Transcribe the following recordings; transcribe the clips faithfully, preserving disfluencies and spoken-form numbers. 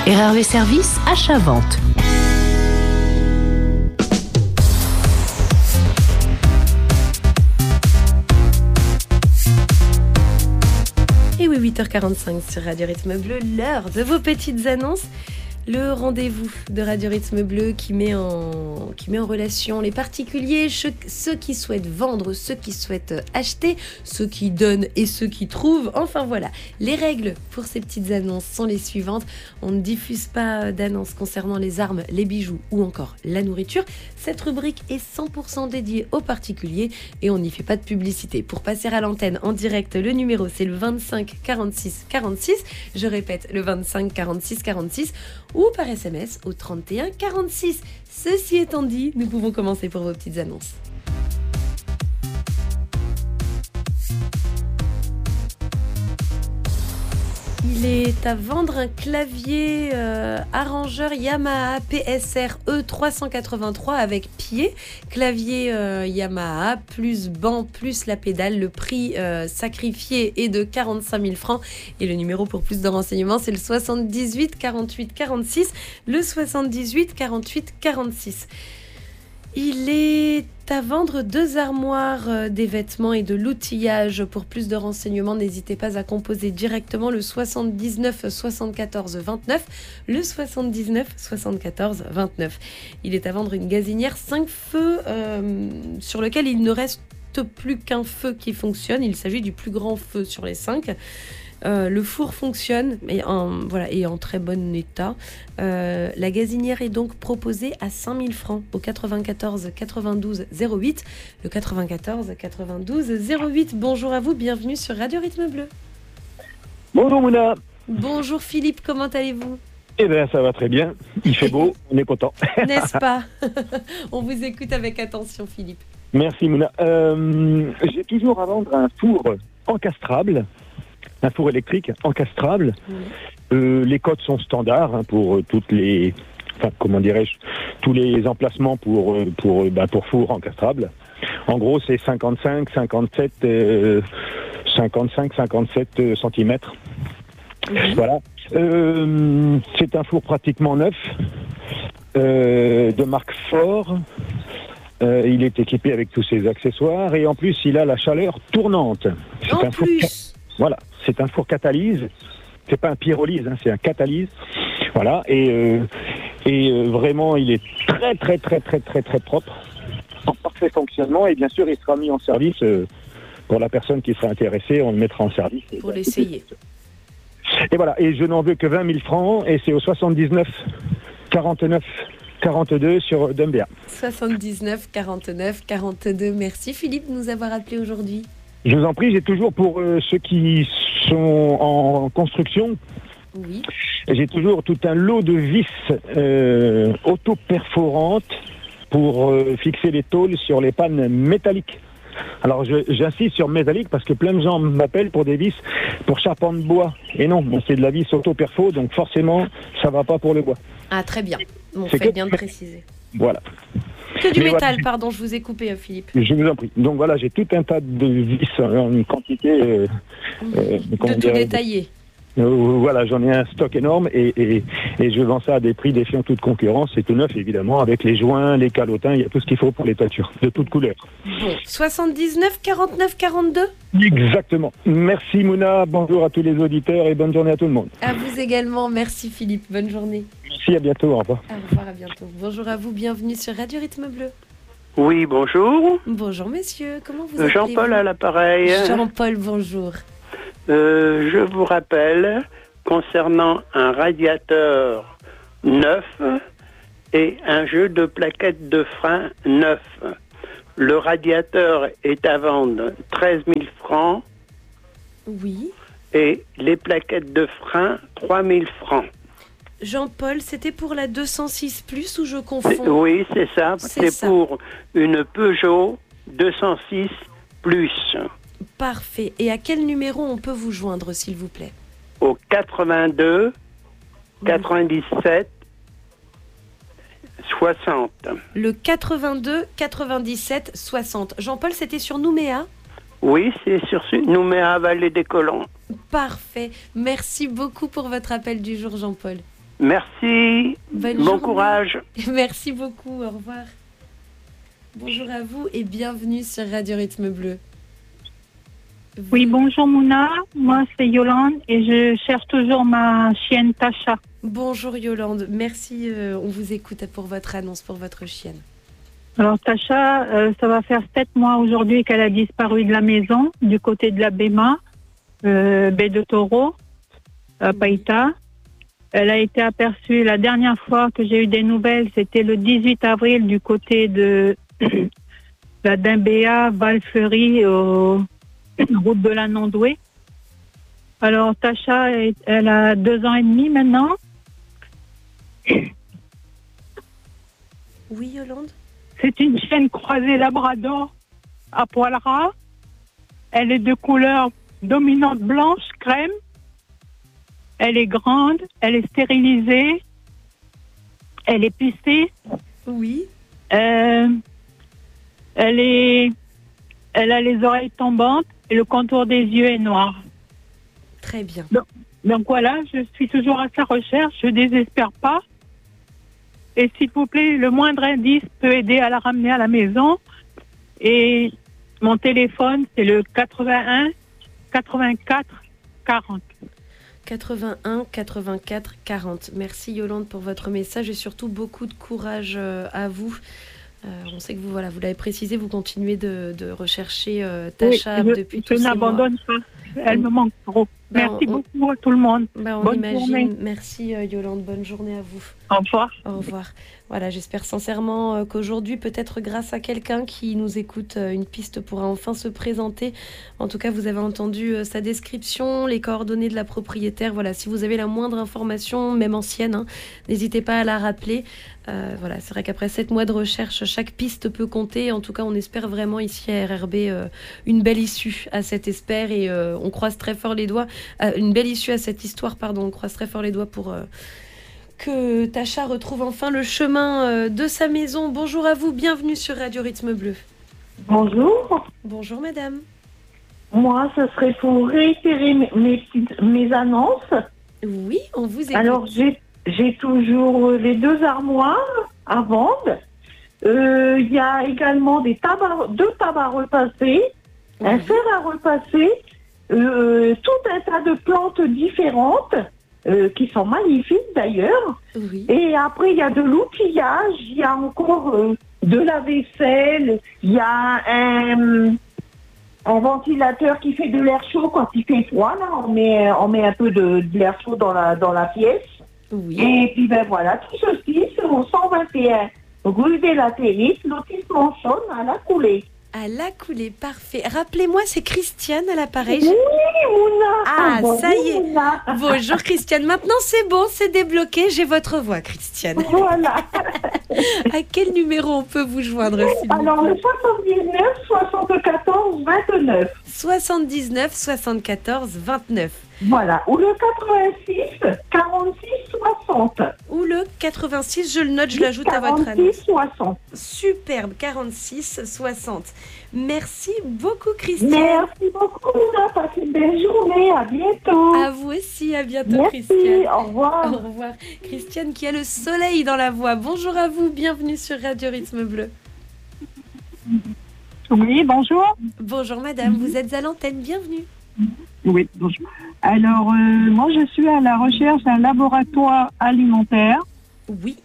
R R V Service, achat-vente. Et oui, huit heures quarante-cinq sur Radio Rythme Bleu, l'heure de vos petites annonces. Le rendez-vous de Radio Rythme Bleu qui met en, qui met en relation les particuliers, ceux qui souhaitent vendre, ceux qui souhaitent acheter, ceux qui donnent et ceux qui trouvent. Enfin voilà, les règles pour ces petites annonces sont les suivantes. On ne diffuse pas d'annonces concernant les armes, les bijoux ou encore la nourriture. Cette rubrique est cent pour cent dédiée aux particuliers et on n'y fait pas de publicité. Pour passer à l'antenne en direct, le numéro c'est le vingt-cinq quarante-six quarante-six. Je répète, le vingt-cinq quarante-six quarante-six. Ou par S M S au trente et un quarante-six. Ceci étant dit, nous pouvons commencer pour vos petites annonces. Il est à vendre un clavier euh, arrangeur Yamaha P S R E trois cent quatre-vingt-trois avec pied. Clavier euh, Yamaha plus banc plus la pédale. Le prix euh, sacrifié est de quarante-cinq mille francs. Et le numéro pour plus de renseignements, c'est le soixante-dix-huit quarante-huit quarante-six. Le soixante-dix-huit quarante-huit quarante-six. Il est à vendre deux armoires, euh, des vêtements et de l'outillage. Pour plus de renseignements, n'hésitez pas à composer directement le soixante-dix-neuf soixante-quatorze vingt-neuf, le soixante-dix-neuf soixante-quatorze vingt-neuf. Il est à vendre une gazinière cinq feux euh, sur lequel il ne reste plus qu'un feu qui fonctionne. Il s'agit du plus grand feu sur les cinq. Euh, le four fonctionne et en, voilà, et en très bon état. Euh, la gazinière est donc proposée à cinq mille francs au quatre-vingt-quatorze quatre-vingt-douze zéro huit. Le quatre-vingt-quatorze quatre-vingt-douze zéro huit. Bonjour à vous, bienvenue sur Radio Rythme Bleu. Bonjour Mouna. Bonjour Philippe, comment allez-vous ? Eh bien ça va très bien, il fait beau, on est content. N'est-ce pas ? On vous écoute avec attention Philippe. Merci Mouna. Euh, j'ai toujours à vendre un four encastrable. Un four électrique encastrable. Mmh. Euh, les codes sont standards hein, pour euh, toutes les, enfin comment dirais-je, tous les emplacements pour euh, pour euh, bah, pour four encastrable. En gros, c'est cinquante-cinq, cinquante-sept, euh, cinquante-cinq, cinquante-sept centimètres. Mmh. Voilà. Euh, c'est un four pratiquement neuf, euh, de marque Fort. Euh, il est équipé avec tous ses accessoires et en plus, il a la chaleur tournante. C'est en un four plus. Voilà, c'est un four catalyse, c'est pas un pyrolyse, hein, c'est un catalyse. Voilà, et, euh, et euh, vraiment, il est très, très, très, très, très, très propre, en parfait fonctionnement, et bien sûr, il sera mis en service euh, pour la personne qui sera intéressée, on le mettra en service. Pour l'essayer. Et voilà, et je n'en veux que vingt mille francs, et c'est au soixante-dix-neuf quarante-neuf quarante-deux sur Dumbéa. soixante-dix-neuf quarante-neuf quarante-deux. Merci Philippe de nous avoir appelé aujourd'hui. Je vous en prie, j'ai toujours pour euh, ceux qui sont en construction, oui. J'ai toujours tout un lot de vis euh, auto-perforantes pour euh, fixer les tôles sur les pannes métalliques. Alors je, j'insiste sur métallique parce que plein de gens m'appellent pour des vis pour charpente bois. Et non, c'est de la vis auto-perfo, donc forcément ça va pas pour le bois. Ah très bien, bon, faites bien de préciser. Voilà. Que du Mais métal, voilà, pardon, je vous ai coupé, Philippe. Je vous en prie. Donc voilà, j'ai tout un tas de vis en une quantité... Euh, euh, de tout dirait, détaillé. Euh, voilà, j'en ai un stock énorme et, et, et je vends ça à des prix défiant toute concurrence. C'est tout neuf, évidemment, avec les joints, les calotins, il y a tout ce qu'il faut pour les toitures, de toutes couleurs. Bon, soixante-dix-neuf quarante-neuf quarante-deux. Exactement. Merci Mouna, bonjour à tous les auditeurs et bonne journée à tout le monde. À vous également, merci Philippe, bonne journée. Merci, à bientôt, au revoir. Au revoir, à bientôt. Bonjour à vous, bienvenue sur Radio Rythme Bleu. Oui, bonjour. Bonjour messieurs, comment vous appelez-vous ? Jean-Paul à l'appareil. Jean-Paul, bonjour. Euh, je vous rappelle, concernant un radiateur neuf et un jeu de plaquettes de frein neuf. Le radiateur est à vendre treize mille francs. Oui. Et les plaquettes de frein trois mille francs. Jean-Paul, c'était pour la deux cent six plus ou je confonds ? Oui, c'est ça. C'est, c'est ça. Pour une Peugeot deux cent six plus. Parfait. Et à quel numéro on peut vous joindre, s'il vous plaît ? Au quatre-vingt-deux quatre-vingt-dix-sept soixante. Le quatre-vingt-deux quatre-vingt-dix-sept soixante. Jean-Paul, c'était sur Nouméa ? Oui, c'est sur Nouméa, Vallée des Colons. Parfait. Merci beaucoup pour votre appel du jour, Jean-Paul. Merci. Bonne bon journée. courage. Merci beaucoup. Au revoir. Bonjour à vous et bienvenue sur Radio Rythme Bleu. Vous... Oui, bonjour Mouna. Moi, c'est Yolande et je cherche toujours ma chienne Tasha. Bonjour Yolande. Merci. Euh, on vous écoute pour votre annonce pour votre chienne. Alors Tasha, euh, ça va faire sept mois aujourd'hui qu'elle a disparu de la maison, du côté de la Béma, euh, baie de Taureau, à Païta. Elle a été aperçue la dernière fois que j'ai eu des nouvelles, c'était le dix-huit avril du côté de la Dimbéa, Val-Fleury, au route de la Nondoué. Alors Tasha, elle a deux ans et demi maintenant. Oui Yolande. C'est une chienne croisée labrador à poil ras. Elle est de couleur dominante blanche, crème. Elle est grande, elle est stérilisée. Elle est pissée. Oui. Euh, elle est, elle a les oreilles tombantes et le contour des yeux est noir. Très bien. Donc, donc voilà, je suis toujours à sa recherche, je ne désespère pas. Et s'il vous plaît, le moindre indice peut aider à la ramener à la maison. Et mon téléphone, c'est le quatre-vingt-un quatre-vingt-quatre quarante. quatre-vingt-un quatre-vingt-quatre quarante. Merci Yolande pour votre message et surtout beaucoup de courage euh, à vous. Euh, on sait que vous, voilà, vous l'avez précisé, vous continuez de, de rechercher euh, Tasha oui, je, depuis je tous ces mois. Je n'abandonne pas. Elle on... me manque trop. Ben, Merci on... beaucoup à tout le monde. Ben, on Bonne imagine. journée. Merci euh, Yolande. Bonne journée à vous. Au revoir. Au revoir. Voilà, j'espère sincèrement euh, qu'aujourd'hui, peut-être grâce à quelqu'un qui nous écoute, euh, une piste pourra enfin se présenter. En tout cas, vous avez entendu euh, sa description, les coordonnées de la propriétaire. Voilà, si vous avez la moindre information, même ancienne, hein, n'hésitez pas à la rappeler. Euh, voilà, c'est vrai qu'après sept mois de recherche, chaque piste peut compter. En tout cas, on espère vraiment ici à R R B euh, une belle issue à cette espère et euh, on croise très fort les doigts. Euh, une belle issue à cette histoire, pardon. On croise très fort les doigts pour... Euh, que Tasha retrouve enfin le chemin de sa maison. Bonjour à vous, bienvenue sur Radio Rythme Bleu. Bonjour. Bonjour madame. Moi, ce serait pour réitérer mes, mes, petites, mes annonces. Oui, on vous écoute. Alors, j'ai, j'ai toujours les deux armoires à vendre. Il euh, y a également des tabacs, deux tabacs à repasser, oui. Un fer à repasser, euh, tout un tas de plantes différentes. Euh, qui sont magnifiques d'ailleurs. Oui. Et après, il y a de l'outillage, il y a encore euh, de la vaisselle, il y a un, un ventilateur qui fait de l'air chaud quand il fait froid. Là, on met, on met un peu de, de l'air chaud dans la, dans la pièce. Oui. Et puis, ben voilà, tout ceci, c'est au cent vingt et un rue des Latérite, lotissement Chaune à la Coulée. À la Coulée, parfait. Rappelez-moi, c'est Christiane à l'appareil. Oui, Mouna. Ah, bon, ça y est. Mouna. Bonjour Christiane. Maintenant, c'est bon, c'est débloqué. J'ai votre voix, Christiane. Voilà. À quel numéro on peut vous joindre, s'il vous plaît ? Alors, le soixante-dix-neuf soixante-quatorze vingt-neuf. soixante-dix-neuf soixante-quatorze vingt-neuf. Voilà. Ou le quatre-vingt-six quarante-six soixante. Ou le quatre-vingt-six, je le note, je l'ajoute à votre annonce. quarante-six soixante. Superbe, quarante-six soixante. Merci beaucoup, Christiane. Merci beaucoup, Mouna. Passez une belle journée. À bientôt. À vous aussi, à bientôt, Merci, Christiane. au revoir. Au revoir. Christiane qui a le soleil dans la voix. Bonjour à vous, bienvenue sur Radio Rythme Bleu. Oui, bonjour. Bonjour madame, vous êtes à l'antenne, bienvenue. Oui, bonjour. Alors, euh, moi, je suis à la recherche d'un laboratoire alimentaire. Oui.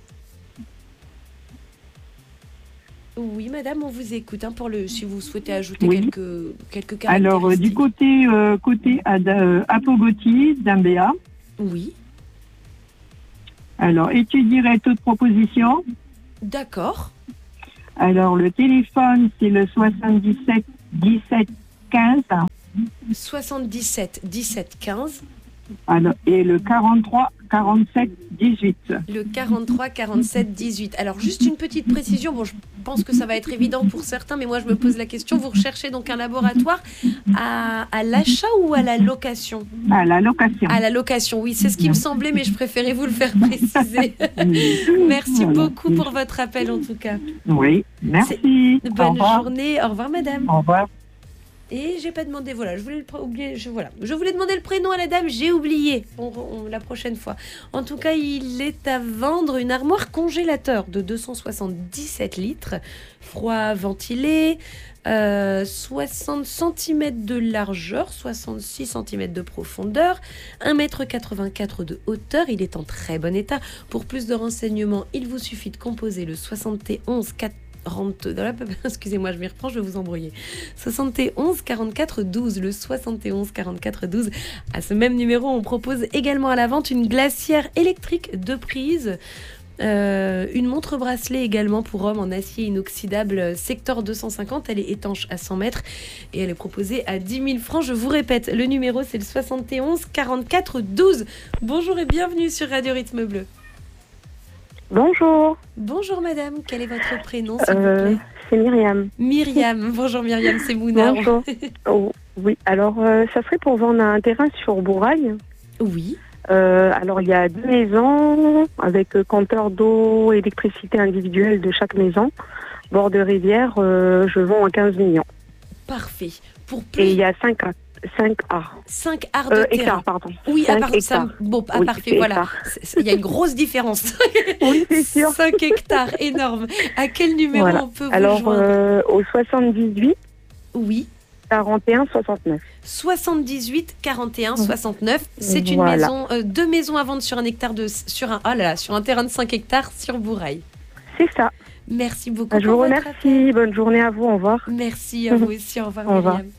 Oui, madame, on vous écoute. Hein, pour le, si vous souhaitez ajouter oui. quelques, quelques caractéristiques. Alors, euh, du côté, euh, côté euh, Apogoti, d'Ambéa. Oui. Alors, étudierai toute proposition. D'accord. Alors, le téléphone, c'est le soixante-dix-sept dix-sept quinze. soixante-dix-sept dix-sept quinze. Alors, et le quarante-trois quarante-sept dix-huit. Le quarante-trois quarante-sept dix-huit. Alors, juste une petite précision. Bon, je pense que ça va être évident pour certains, mais moi, je me pose la question. Vous recherchez donc un laboratoire à, à l'achat ou à la location ? À la location. À la location, oui. C'est ce qui me semblait, mais je préférais vous le faire préciser. Merci voilà. beaucoup pour votre appel, en tout cas. Oui, merci. Bonne Au revoir. journée. Au revoir, madame. Au revoir. Et j'ai pas demandé, voilà, je voulais, le, oublier, je, voilà, je voulais demander le prénom à la dame, j'ai oublié on, on, la prochaine fois. En tout cas, il est à vendre une armoire congélateur de deux cent soixante-dix-sept litres, froid ventilé, euh, soixante centimètres de largeur, soixante-six centimètres de profondeur, un mètre quatre-vingt-quatre de hauteur. Il est en très bon état. Pour plus de renseignements, il vous suffit de composer le soixante et onze quatre. Excusez-moi, je m'y reprends, je vais vous embrouiller. soixante et onze quarante-quatre douze, le soixante et onze quarante-quatre douze. À ce même numéro, on propose également à la vente une glacière électrique de prise, euh, une montre bracelet également pour homme en acier inoxydable secteur deux cent cinquante. Elle est étanche à cent mètres et elle est proposée à dix mille francs. Je vous répète, le numéro c'est le soixante et onze quarante-quatre douze. Bonjour et bienvenue sur Radio Rythme Bleu. Bonjour. Bonjour madame, quel est votre prénom s'il euh, vous plaît? C'est Myriam. Myriam, bonjour Myriam, c'est Mouna. Bonjour. Oh, oui, alors euh, ça serait pour vendre un terrain sur Bourail. Oui. Euh, alors il y a deux maisons avec euh, compteur d'eau, électricité individuelle de chaque maison. Bord de rivière, euh, je vends à quinze millions. Parfait. Pour plus... Et il y a cinq arts. cinq arts. cinq arts de euh, terrain. Hectares, pardon. Oui, à part hectares. ça. Bon, ah, oui, parfait, voilà. Il y a une grosse différence. Oui, c'est sûr. cinq hectares, énorme. À quel numéro voilà. on peut vous alors, joindre euh, au soixante-dix-huit. Oui. quarante et un soixante-neuf. soixante-dix-huit quarante et un soixante-neuf. C'est une voilà. maison, euh, deux maisons à vendre sur un hectare de, sur un, oh là là, sur un terrain de cinq hectares sur Bourail. C'est ça. Merci beaucoup. Je vous remercie. Bonne journée à vous. Au revoir. Merci à vous aussi. Au revoir, Au revoir. Myriam.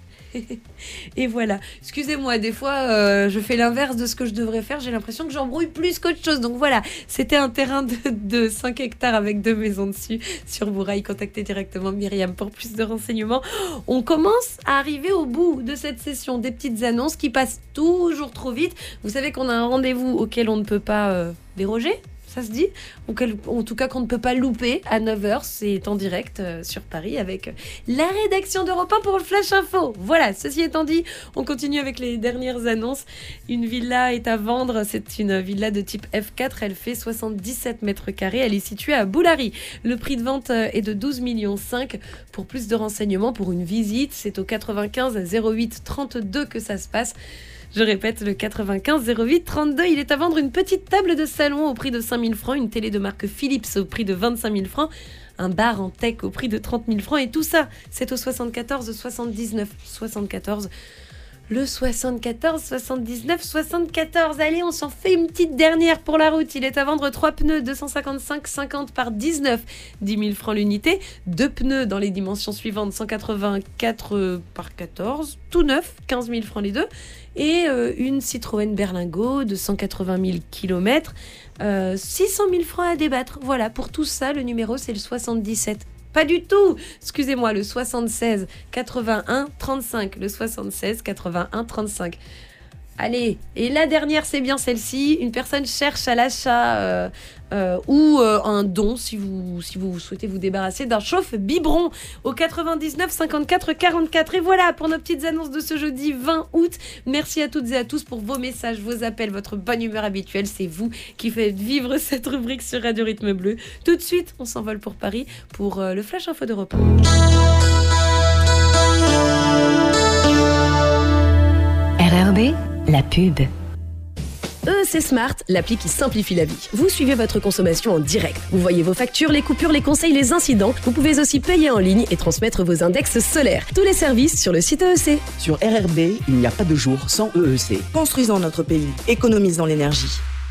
Et voilà. Excusez-moi, des fois, euh, je fais l'inverse de ce que je devrais faire. J'ai l'impression que j'embrouille plus qu'autre chose. Donc voilà, c'était un terrain de, de cinq hectares avec deux maisons dessus sur Bourail. Contactez directement Myriam pour plus de renseignements. On commence à arriver au bout de cette session. Des petites annonces qui passent toujours trop vite. Vous savez qu'on a un rendez-vous auquel on ne peut pas euh, déroger. Ça se dit, auquel, en tout cas qu'on ne peut pas louper à neuf heures, c'est en direct euh, sur Paris avec euh, la rédaction d'Europe un pour le Flash Info. Voilà, ceci étant dit, on continue avec les dernières annonces. Une villa est à vendre, c'est une villa de type F quatre, elle fait soixante-dix-sept mètres carrés, elle est située à Boulary. Le prix de vente euh, est de douze virgule cinq millions. Pour plus de renseignements, pour une visite, c'est au quatre-vingt-quinze zéro huit trente-deux que ça se passe. Je répète, le quatre-vingt-quinze zéro huit trente-deux, il est à vendre une petite table de salon au prix de cinq mille francs, une télé de marque Philips au prix de vingt-cinq mille francs, un bar en tech au prix de trente mille francs, et tout ça, c'est au soixante-quatorze soixante-dix-neuf soixante-quatorze. Le soixante-quatorze soixante-dix-neuf soixante-quatorze. Allez, on s'en fait une petite dernière pour la route. Il est à vendre trois pneus deux cent cinquante-cinq cinquante par dix-neuf, dix mille francs l'unité. Deux pneus dans les dimensions suivantes, cent quatre-vingt-quatre par quatorze, tout neuf, quinze mille francs les deux. Et euh, une Citroën Berlingo de cent quatre-vingt mille kilomètres, euh, six cent mille francs à débattre. Voilà, pour tout ça, le numéro c'est le soixante-dix-sept. Pas du tout, excusez-moi, le soixante-seize quatre-vingt-un trente-cinq, le soixante-seize quatre-vingt-un trente-cinq. Allez, et la dernière, c'est bien celle-ci. Une personne cherche à l'achat euh, euh, ou euh, un don, si vous, si vous souhaitez vous débarrasser d'un chauffe-biberon au quatre-vingt-dix-neuf cinquante-quatre quarante-quatre. Et voilà pour nos petites annonces de ce jeudi vingt août. Merci à toutes et à tous pour vos messages, vos appels, votre bonne humeur habituelle. C'est vous qui faites vivre cette rubrique sur Radio Rythme Bleu. Tout de suite, on s'envole pour Paris pour euh, le Flash Info d'Europe un. R R B, la pub. E E C Smart, l'appli qui simplifie la vie. Vous suivez votre consommation en direct. Vous voyez vos factures, les coupures, les conseils, les incidents. Vous pouvez aussi payer en ligne et transmettre vos index solaires. Tous les services sur le site E E C. Sur R R B, il n'y a pas de jour sans E E C. Construisons notre pays, économisons l'énergie.